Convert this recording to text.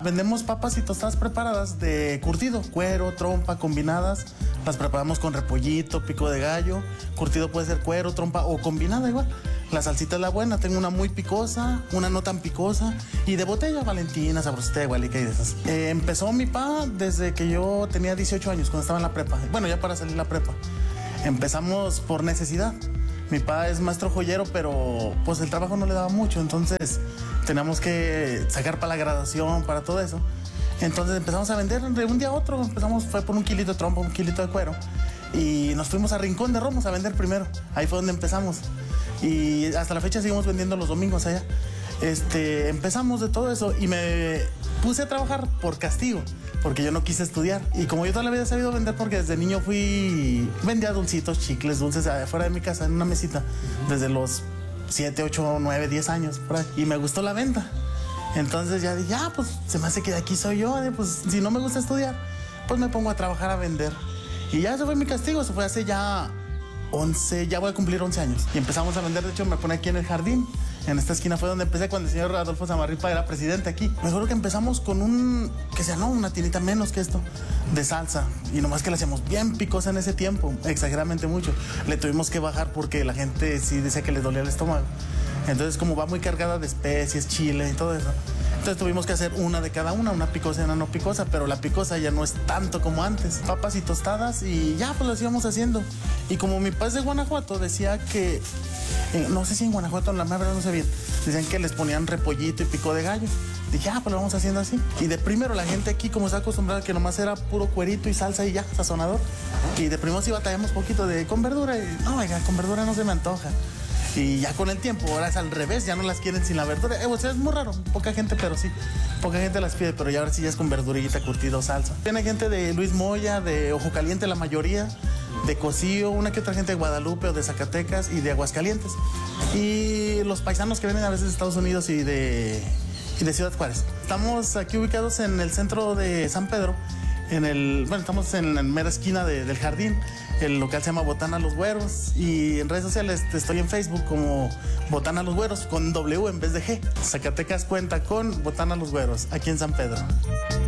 Vendemos papas y tostadas preparadas de curtido, cuero, trompa, combinadas. Las preparamos con repollito, pico de gallo. Curtido puede ser cuero, trompa o combinada igual. La salsita es la buena, tengo una muy picosa, una no tan picosa y de botella, Valentina, Sabrosita, Gualica y de esas. Empezó mi papá desde que yo tenía 18 años, cuando estaba en la prepa. Bueno, ya para salir la prepa. Empezamos por necesidad. Mi papá es maestro joyero, pero pues el trabajo no le daba mucho, entonces teníamos que sacar para la graduación, para todo eso. Entonces empezamos a vender de un día a otro. Fue por un kilito de trompa, un kilito de cuero. Y nos fuimos a Rincón de Romos a vender primero. Ahí fue donde empezamos. Y hasta la fecha seguimos vendiendo los domingos allá. Empezamos de todo eso y me puse a trabajar por castigo, porque yo no quise estudiar. Y como yo toda la vida he sabido vender, porque desde niño vendía dulcitos, chicles, dulces afuera de mi casa, en una mesita, desde los 7, 8, 9, 10 años, por ahí. Y me gustó la venta. Entonces ya dije, pues se me hace que de aquí soy yo. Pues si no me gusta estudiar, pues me pongo a trabajar a vender. Y ya ese fue mi castigo. Eso fue hace ya 11, ya voy a cumplir 11 años. Y empezamos a vender, de hecho me pone aquí en el jardín. En esta esquina fue donde empecé cuando el señor Adolfo Zamarripa era presidente aquí. Me acuerdo que empezamos con una tinita menos que esto, de salsa. Y nomás que la hacíamos bien picosa en ese tiempo, exageradamente mucho. Le tuvimos que bajar porque la gente sí decía que le dolía el estómago. Entonces, como va muy cargada de especies, chile y todo eso, entonces tuvimos que hacer una de cada una picosa y una no picosa, pero la picosa ya no es tanto como antes. Papas y tostadas y ya, pues las íbamos haciendo. Y como mi papá es de Guanajuato, decía que, no sé si en Guanajuato, la verdad no sé bien, decían que les ponían repollito y pico de gallo. Dije, pues lo vamos haciendo así. Y de primero la gente aquí, como está acostumbrada, que nomás era puro cuerito y salsa y ya, sazonador. Y de primero sí batallamos poquito con verdura. Y no, oiga, con verdura no se me antoja. Y ya con el tiempo, ahora es al revés, ya no las quieren sin la verdura. O sea, es muy raro, poca gente, pero sí, poca gente las pide, pero ya ahora sí ya es con verdurita, curtido, salsa. Tiene gente de Luis Moya, de Ojo Caliente la mayoría, de Cocío, una que otra gente de Guadalupe o de Zacatecas y de Aguascalientes. Y los paisanos que vienen a veces de Estados Unidos y de Ciudad Juárez. Estamos aquí ubicados en el centro de San Pedro, estamos en la mera esquina del jardín. El local se llama Botana Los Güeros y en redes sociales estoy en Facebook como Botana Los Güeros con W en vez de G. Zacatecas cuenta con Botana Los Güeros aquí en San Pedro.